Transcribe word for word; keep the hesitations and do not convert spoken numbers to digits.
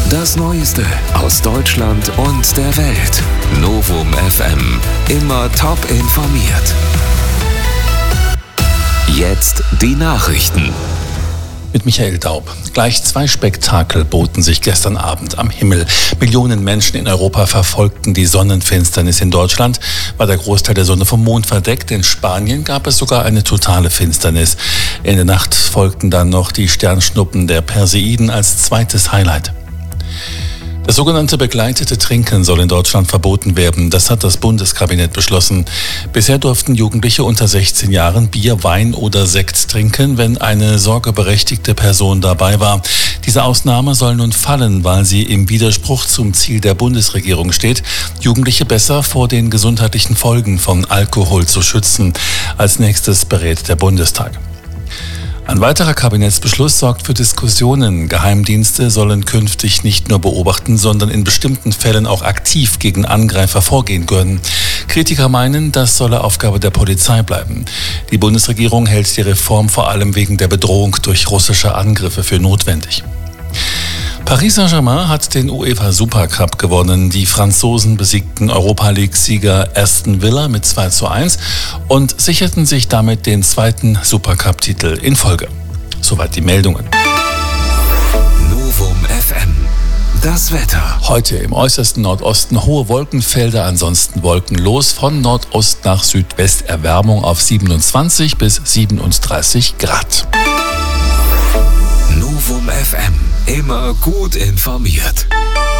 Das Neueste aus Deutschland und der Welt. Novum F M. Immer top informiert. Jetzt die Nachrichten. Mit Michael Daub. Gleich zwei Spektakel boten sich gestern Abend am Himmel. Millionen Menschen in Europa verfolgten die Sonnenfinsternis. In Deutschland war der Großteil der Sonne vom Mond verdeckt. In Spanien gab es sogar eine totale Finsternis. In der Nacht folgten dann noch die Sternschnuppen der Perseiden als zweites Highlight. Das sogenannte begleitete Trinken soll in Deutschland verboten werden. Das hat das Bundeskabinett beschlossen. Bisher durften Jugendliche unter sechzehn Jahren Bier, Wein oder Sekt trinken, wenn eine sorgeberechtigte Person dabei war. Diese Ausnahme soll nun fallen, weil sie im Widerspruch zum Ziel der Bundesregierung steht, Jugendliche besser vor den gesundheitlichen Folgen von Alkohol zu schützen. Als nächstes berät der Bundestag. Ein weiterer Kabinettsbeschluss sorgt für Diskussionen. Geheimdienste sollen künftig nicht nur beobachten, sondern in bestimmten Fällen auch aktiv gegen Angreifer vorgehen können. Kritiker meinen, das solle Aufgabe der Polizei bleiben. Die Bundesregierung hält die Reform vor allem wegen der Bedrohung durch russische Angriffe für notwendig. Paris Saint-Germain hat den UEFA Supercup gewonnen. Die Franzosen besiegten Europa-League-Sieger Aston Villa mit zwei zu eins und sicherten sich damit den zweiten Supercup-Titel in Folge. Soweit die Meldungen. Novum F M. Das Wetter. Heute im äußersten Nordosten hohe Wolkenfelder, ansonsten wolkenlos. Von Nordost nach Südwest Erwärmung auf siebenundzwanzig bis siebenunddreißig Grad. Novum F M. Immer gut informiert.